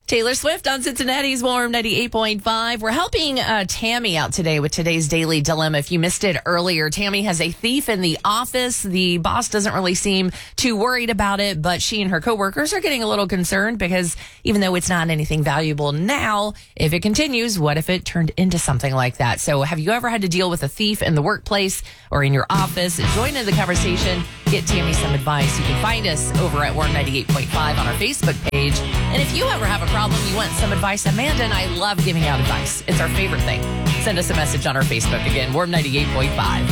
Taylor Swift on Cincinnati's Warm 98.5. We're helping Tammy out today with today's Daily Dilemma. If you missed it earlier, Tammy has a thief in the office. The boss doesn't really seem too worried about it, but she and her coworkers are getting a little concerned because even though it's not anything valuable now, if it continues, what if it turned into something like that? So have you ever had to deal with a thief in the workplace or in your office? Join in the conversation. Get Tammy some advice. You can find us over at Warm 98.5 on our Facebook page. And if you ever have a problem, you want some advice, Amanda and I love giving out advice. It's our favorite thing. Send us a message on our Facebook. Again, Warm 98.5.